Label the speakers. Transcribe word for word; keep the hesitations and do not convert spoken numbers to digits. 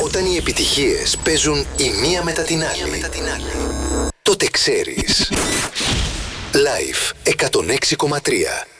Speaker 1: Όταν οι επιτυχίες παίζουν η μία μετά την άλλη, τότε ξέρεις. Live εκατόν έξι κόμμα τρία.